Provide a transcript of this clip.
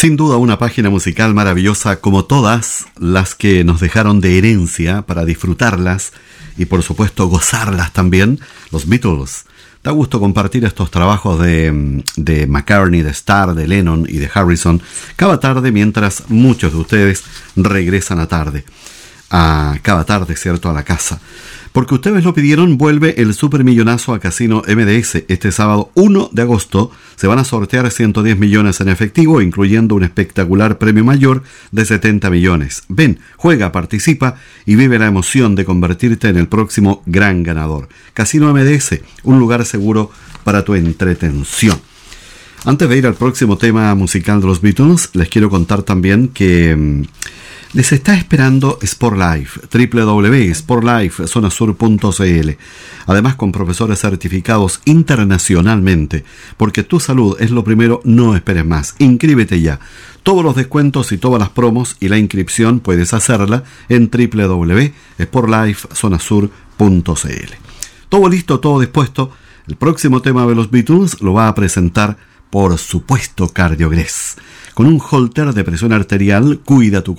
Sin duda una página musical maravillosa como todas las que nos dejaron de herencia para disfrutarlas y por supuesto gozarlas también, los Beatles. Da gusto compartir estos trabajos de McCartney, de Starr, de Lennon y de Harrison cada tarde mientras muchos de ustedes regresan cada tarde, ¿cierto?, a la casa. Porque ustedes lo pidieron, vuelve el supermillonazo a Casino MDS. Este sábado 1 de agosto se van a sortear 110 millones en efectivo, incluyendo un espectacular premio mayor de 70 millones. Ven, juega, participa y vive la emoción de convertirte en el próximo gran ganador. Casino MDS, un lugar seguro para tu entretención. Antes de ir al próximo tema musical de los Beatles, les quiero contar también que les está esperando Sport Life, www.sportlifezonasur.cl. Además, con profesores certificados internacionalmente, porque tu salud es lo primero, no esperes más. Inscríbete ya. Todos los descuentos y todas las promos y la inscripción puedes hacerla en www.sportlifezonasur.cl. Todo listo, todo dispuesto. El próximo tema de los Beatles lo va a presentar, por supuesto, Cardiogrés. Con un holter de presión arterial, cuida tu